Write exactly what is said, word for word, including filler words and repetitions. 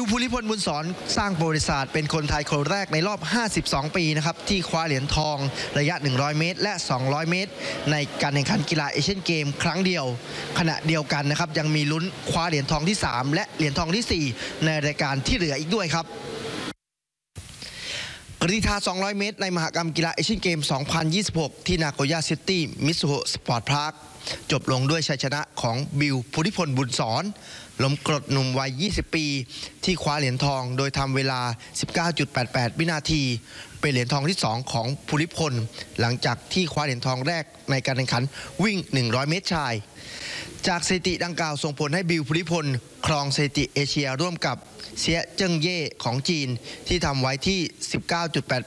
ภูริพลบุญสอนสร้างประวัติศาสตร์เป็นคนไทยคนแรกในรอบห้าสิบสองปีนะครับที่คว้าเหรียญทองระยะหนึ่งร้อยเมตรและสองร้อยเมตรในการแข่งขันกีฬาเอเชียนเกมครั้งเดียวขณะเดียวกันนะครับยังมีลุ้นคว้าเหรียญทองที่สามและเหรียญทองที่สี่ในรายการที่เหลืออีกด้วยครับกรีฑาสองร้อยเมตรในมหกรรมกีฬาเอเชียนเกมสองพันยี่สิบหกที่นาโกย่าซิตี้มิตซูโฮสปอร์ตพาร์คจบลงด้วยชัยชนะของบิลภูริพลบุญสอนล้มกรดหนุ่มวัยยี่สิบปีที่คว้าเหรียญทองโดยทำเวลา สิบเก้าจุดแปดแปด วินาทีเป็นเหรียญทองที่สองของภูริพลหลังจากที่คว้าเหรียญทองแรกในการแข่งขันวิ่งหนึ่งร้อยเมตรชายจากสถิติดังกล่าวส่งผลให้บิลภูริพลครองสถิติเอเชียร่วมกับเซียเจิ้งเย่ของจีนที่ทำไว้ที่ สิบเก้าจุดแปด